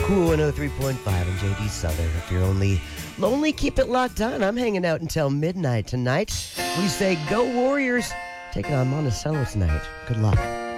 Cool 103.5 and JD Southern. If you're only lonely, keep it locked on. I'm hanging out until midnight tonight. We say go Warriors, taking on Monticello tonight. Good luck.